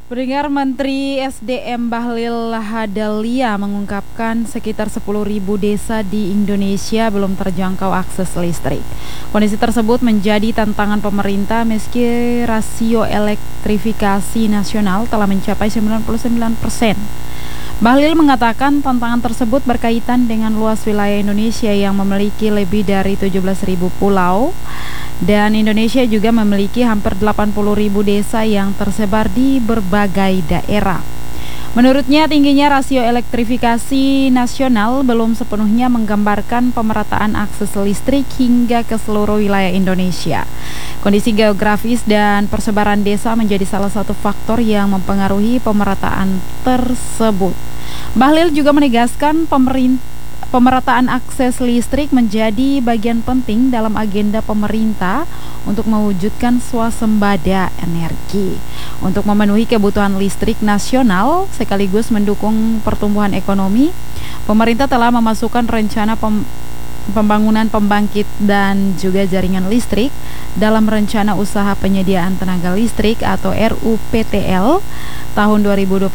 Pendengar, Menteri SDM Bahlil Lahadalia mengungkapkan sekitar 10.000 desa di Indonesia belum terjangkau akses listrik. Kondisi tersebut menjadi tantangan pemerintah meski rasio elektrifikasi nasional telah mencapai 99%. Bahlil mengatakan tantangan tersebut berkaitan dengan luas wilayah Indonesia yang memiliki lebih dari 17.000 pulau. Dan Indonesia juga memiliki hampir 80.000 desa yang tersebar di berbagai daerah. Menurutnya, tingginya rasio elektrifikasi nasional belum sepenuhnya menggambarkan pemerataan akses listrik hingga ke seluruh wilayah Indonesia. Kondisi geografis dan persebaran desa menjadi salah satu faktor yang mempengaruhi pemerataan tersebut. Bahlil juga menegaskan pemerataan akses listrik menjadi bagian penting dalam agenda pemerintah untuk mewujudkan swasembada energi. Untuk memenuhi kebutuhan listrik nasional sekaligus mendukung pertumbuhan ekonomi, pemerintah telah memasukkan rencana pembangunan pembangkit dan juga jaringan listrik dalam Rencana Usaha Penyediaan Tenaga Listrik atau RUPTL tahun 2020